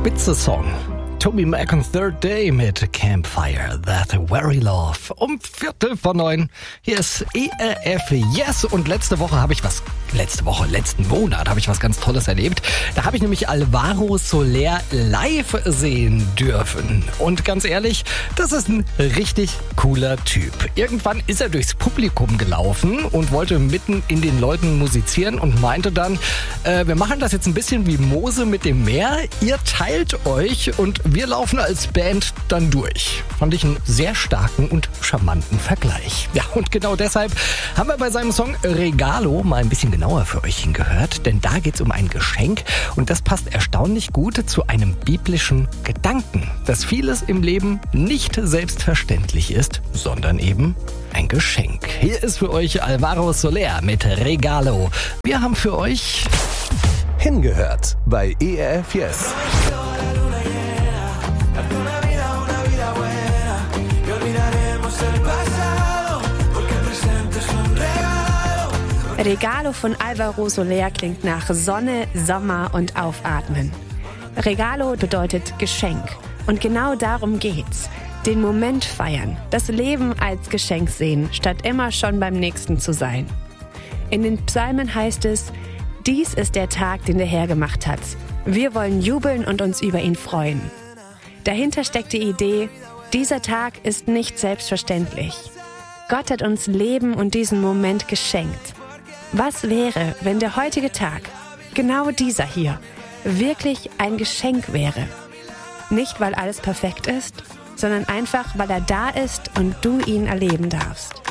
spitze Song. Toby Mac on Third Day mit Campfire, That Very Love. Um 8:45. Hier ist ERF Yes. Und letzten Monat habe ich was ganz Tolles erlebt. Da habe ich nämlich Alvaro Soler live sehen dürfen. Und ganz ehrlich, das ist ein richtig cooler Typ. Irgendwann ist er durchs Publikum gelaufen und wollte mitten in den Leuten musizieren und meinte dann, wir machen das jetzt ein bisschen wie Mose mit dem Meer. Ihr teilt euch und wir laufen als Band dann durch. Fand ich einen sehr starken und charmanten Vergleich. Ja, und genau deshalb haben wir bei seinem Song Regalo mal ein bisschen genauer für euch hingehört, denn da geht's um ein Geschenk und das passt erstaunlich gut zu einem biblischen Gedanken, dass vieles im Leben nicht selbstverständlich ist, sondern eben ein Geschenk. Hier ist für euch Alvaro Soler mit Regalo. Wir haben für euch hingehört bei ERF Yes. Regalo von Alvaro Soler klingt nach Sonne, Sommer und Aufatmen. Regalo bedeutet Geschenk. Und genau darum geht's. Den Moment feiern, das Leben als Geschenk sehen, statt immer schon beim Nächsten zu sein. In den Psalmen heißt es, dies ist der Tag, den der Herr gemacht hat. Wir wollen jubeln und uns über ihn freuen. Dahinter steckt die Idee, dieser Tag ist nicht selbstverständlich. Gott hat uns Leben und diesen Moment geschenkt. Was wäre, wenn der heutige Tag, genau dieser hier, wirklich ein Geschenk wäre? Nicht, weil alles perfekt ist, sondern einfach, weil er da ist und du ihn erleben darfst.